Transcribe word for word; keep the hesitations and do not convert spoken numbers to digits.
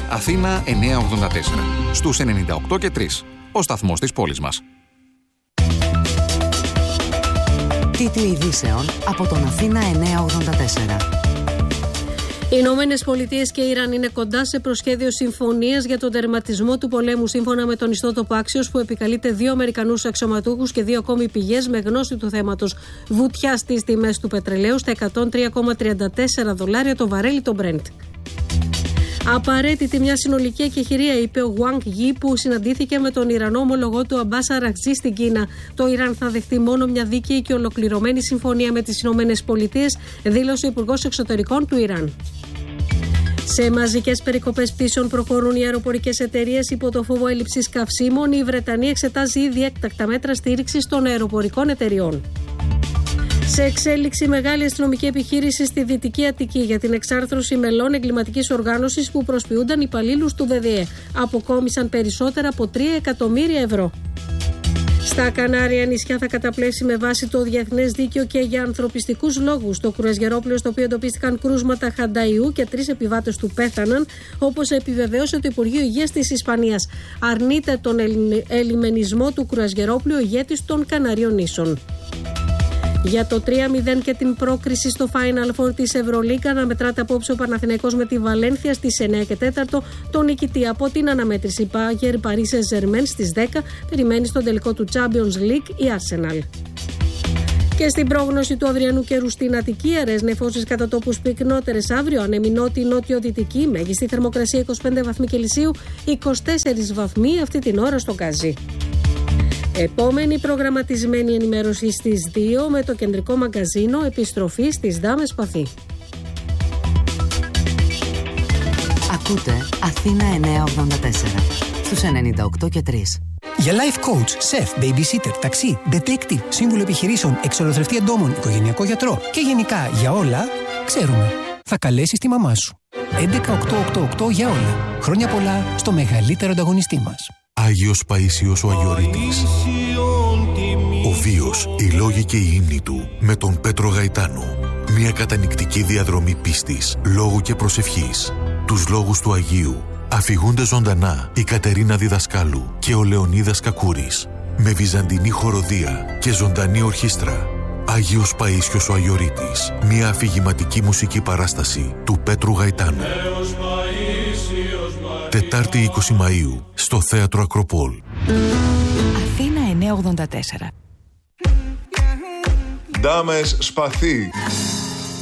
Αθήνα εννιακόσια ογδόντα τέσσερα. Στους ενενήντα οκτώ και τρία. Ο σταθμός της πόλης μας. Τίτλοι ειδήσεων από τον Αθήνα εννιακόσια ογδόντα τέσσερα. Οι Ηνωμένες Πολιτείες και η Ιράν είναι κοντά σε προσχέδιο συμφωνίας για τον τερματισμό του πολέμου, σύμφωνα με τον ιστότοπο Axios, που επικαλείται δύο Αμερικανούς αξιωματούχους και δύο ακόμη πηγές με γνώση του θέματος. Βουτιά στις τιμές του πετρελαίου στα εκατόν τρία κόμμα τριάντα τέσσερα δολάρια το βαρέλι το Brent. Απαραίτητη μια συνολική εκεχηρία, είπε ο Wang Yi, που συναντήθηκε με τον Ιρανό ομολογό του Αμπάς Αραχτζή στην Κίνα. Το Ιράν θα δεχτεί μόνο μια δίκαιη και ολοκληρωμένη συμφωνία με τις Ηνωμένες Πολιτείες, δήλωσε ο Υπουργός Εξωτερικών του Ιράν. Σε μαζικές περικοπές πτήσεων προχωρούν οι αεροπορικές εταιρείες υπό το φόβο έλλειψης καυσίμων. Η Βρετανία εξετάζει ήδη έκτακτα μέτρα στήριξης των αεροπορικών εταιρειών. Σε εξέλιξη μεγάλη αστυνομική επιχείρηση στη Δυτική Αττική για την εξάρθρωση μελών εγκληματικής οργάνωσης που προσποιούνταν υπαλλήλους του ΔΔΕ. Αποκόμισαν περισσότερα από τρία εκατομμύρια ευρώ. Στα Κανάρια νησιά θα καταπλέψει με βάση το διεθνές δίκαιο και για ανθρωπιστικούς λόγους. Το κρουαζιερόπλαιο στο οποίο εντοπίστηκαν κρούσματα χανταϊού και τρεις επιβάτες του πέθαναν, όπως επιβεβαίωσε το Υπουργείο Υγείας της Ισπανίας. Αρνείται τον ελιμενισμό του κρουαζιερόπλαιου ο ηγέτης των Καναρίων νήσων. Για το τρία μηδέν και την πρόκριση στο Final Four της Ευρωλίγκα αναμετράται απόψε ο Παναθηναϊκός με τη Βαλένθια στις εννιά και τέταρτο. Τον νικητή από την αναμέτρηση Bayern Paris Saint-Germain στις δέκα περιμένει στον τελικό του Champions League η Arsenal. Και στην πρόγνωση του αυριανού καιρού στην Αττική, αέρες νεφώσεις κατά τόπους πυκνότερες αύριο, ανέμει νότιο-νότιο-δυτική, μέγιστη θερμοκρασία είκοσι πέντε βαθμοί Κελσίου, είκοσι τέσσερις βαθμοί αυτή την ώρα στο Γκάζι. Επόμενη προγραμματισμένη ενημέρωση στις δύο με το κεντρικό μαγκαζίνο, επιστροφή στις Δάμες Παθή. Ακούτε Αθήνα εννιακόσια ογδόντα τέσσερα στους ενενήντα οκτώ και τρία. Για life coach, chef, babysitter, ταξί, detective, σύμβουλο επιχειρήσεων, εξολοθρευτή εντόμων, οικογενειακό γιατρό και γενικά για όλα, ξέρουμε. Θα καλέσεις τη μαμά σου. έντεκα οκτώ οκτώ οκτώ για όλα. Χρόνια πολλά στο μεγαλύτερο ανταγωνιστή μας. Άγιος Παΐσιος ο Αγιορείτης. Ο βίος, οι λόγοι και οι ύμνοι του με τον Πέτρο Γαϊτάνο. Μια κατανυκτική διαδρομή πίστης, λόγου και προσευχής. Τους λόγους του Αγίου αφηγούνται ζωντανά η Κατερίνα Διδασκάλου και ο Λεωνίδας Κακούρης. Με βυζαντινή χοροδία και ζωντανή ορχήστρα. Άγιος Παΐσιος ο Αγιορείτης. Μια αφηγηματική μουσική παράσταση του Πέτρου Γαϊτάνου. Τετάρτη είκοσι Μαΐου στο Θέατρο Ακροπόλ. Αθήνα εννιακόσια ογδόντα τέσσερα. Δάμες Σπαθί.